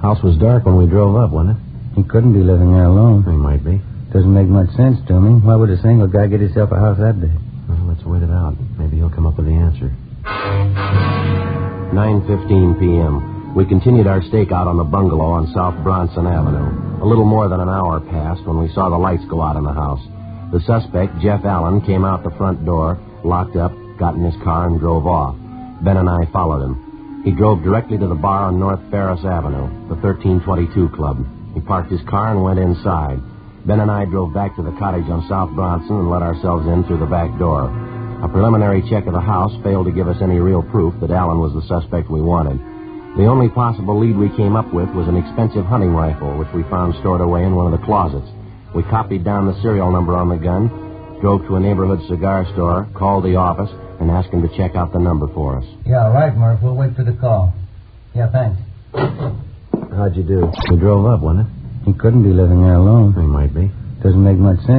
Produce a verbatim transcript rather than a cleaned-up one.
House was dark when we drove up, wasn't it? He couldn't be living there alone. He might be. Doesn't make much sense to me. Why would a single guy get himself a house that big? Well, let's wait it out. Maybe he'll come up with the answer. nine fifteen p.m. We continued our stakeout on the bungalow on South Bronson Avenue. A little more than an hour passed when we saw the lights go out in the house. The suspect, Jeff Allen, came out the front door, locked up, got in his car, and drove off. Ben and I followed him. He drove directly to the bar on North Ferris Avenue, the thirteen twenty-two Club. He parked his car and went inside. Ben and I drove back to the cottage on South Bronson and let ourselves in through the back door. A preliminary check of the house failed to give us any real proof that Allen was the suspect we wanted. The only possible lead we came up with was an expensive hunting rifle, which we found stored away in one of the closets. We copied down the serial number on the gun, drove to a neighborhood cigar store, called the office, and asked him to check out the number for us. Yeah, all right, Murph. We'll wait for the call. Yeah, thanks. How'd you do? We drove up, wasn't it? He couldn't be living there alone. He might be. Doesn't make much sense.